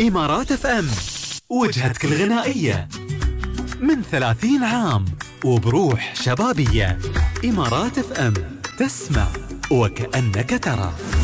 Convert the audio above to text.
إمارات اف ام، وجهتك الغنائية من 30 عام وبروح شبابية. إمارات اف ام، تسمع وكأنك ترى.